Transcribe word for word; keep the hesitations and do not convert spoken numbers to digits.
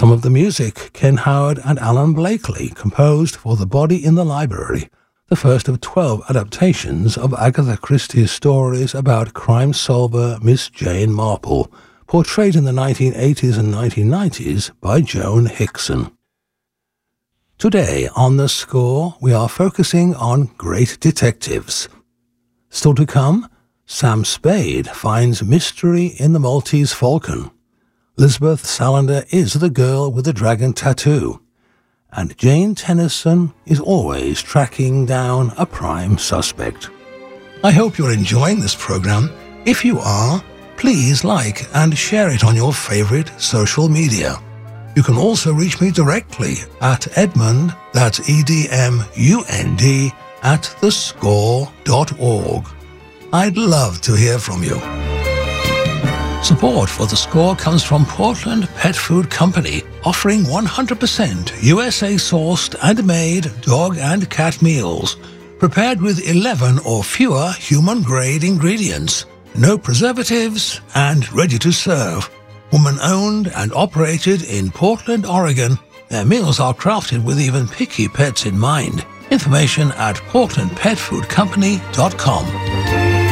Some of the music Ken Howard and Alan Blakely composed for The Body in the Library, the first of twelve adaptations of Agatha Christie's stories about crime solver Miss Jane Marple, portrayed in the nineteen eighties and nineteen nineties by Joan Hickson. Today on The Score, we are focusing on great detectives. Still to come, Sam Spade finds mystery in the Maltese Falcon. Lisbeth Salander is the girl with the dragon tattoo. And Jane Tennyson is always tracking down a prime suspect. I hope you're enjoying this program. If you are, please like and share it on your favorite social media. You can also reach me directly at Edmund, that's E D M U N D, at the score dot org. I'd love to hear from you. Support for The Score comes from Portland Pet Food Company, offering one hundred percent U S A-sourced and made dog and cat meals, prepared with eleven or fewer human-grade ingredients, no preservatives, and ready to serve. Woman-owned and operated in Portland, Oregon, their meals are crafted with even picky pets in mind. Information at portland pet food company dot com.